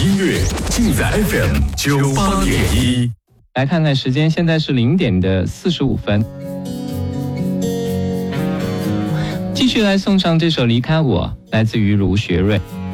音乐尽在 FM98.1。 来看看时间，现在是0:45。继续来送上这首《离开我》，来自于卢学瑞。